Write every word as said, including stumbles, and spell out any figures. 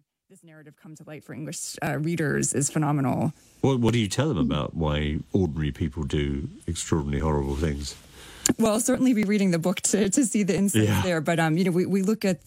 this narrative come to light for English uh, readers is phenomenal. What, what do you tell them about why ordinary people do extraordinarily horrible things? Well, certainly be reading the book to, to see the insights yeah. there. But, um, you know, we, we look at